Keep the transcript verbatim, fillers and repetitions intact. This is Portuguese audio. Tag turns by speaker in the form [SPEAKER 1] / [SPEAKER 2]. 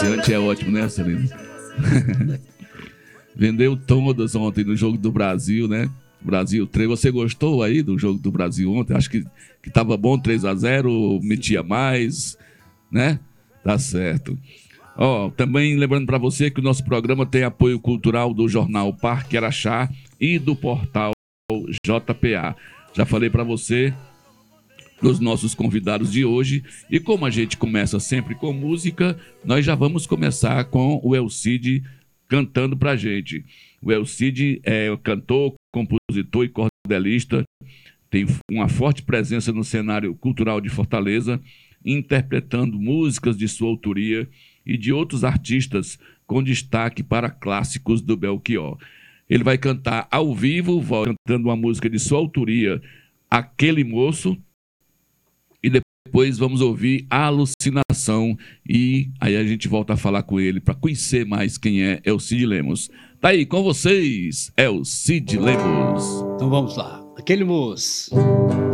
[SPEAKER 1] comerciante é ótimo, né, Celino? Vendeu todas ontem no Jogo do Brasil, né? Brasil três. Você gostou aí do Jogo do Brasil ontem? Acho que, que tava bom, três a zero, metia mais, né? Tá certo. Ó, também lembrando para você que o nosso programa tem apoio cultural do jornal Parque Araxá e do portal J P A. Já falei para você dos nossos convidados de hoje, e como a gente começa sempre com música, nós já vamos começar com o Elcide cantando pra gente. O Elcide é cantor, compositor e cordelista, tem uma forte presença no cenário cultural de Fortaleza, interpretando músicas de sua autoria e de outros artistas, com destaque para clássicos do Belchior. Ele vai cantar ao vivo, cantando uma música de sua autoria, Aquele Moço, e depois vamos ouvir a Alucinação, e aí a gente volta a falar com ele para conhecer mais quem é Elcide Lemos. Tá aí com vocês, Elcide Lemos.
[SPEAKER 2] Então vamos lá, Aquele Moço.